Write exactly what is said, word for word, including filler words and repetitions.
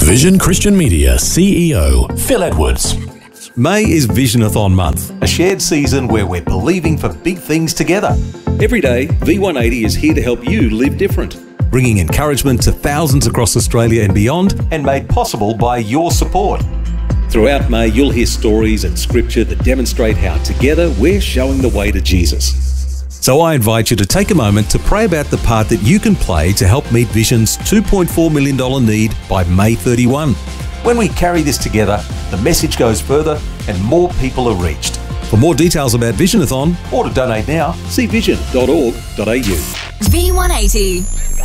Vision Christian Media C E O Phil Edwards. May is Visionathon month, A shared season where we're believing for big things together. every day V one eighty is here to help you live different, bringing encouragement to thousands across Australia and beyond. And made possible by your support. Throughout May, you'll hear stories and scripture that demonstrate how together we're showing the way to Jesus. So I invite you to take a moment to pray about the part that you can play to help meet Vision's two point four million dollars need by May thirty-first. When we carry this together, the message goes further and more people are reached. For more details about Visionathon, Or to donate now, see vision dot org dot a u. V one eighty.